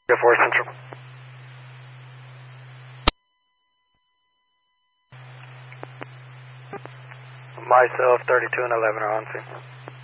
4 Central. Myself, 32 and 11 are on scene.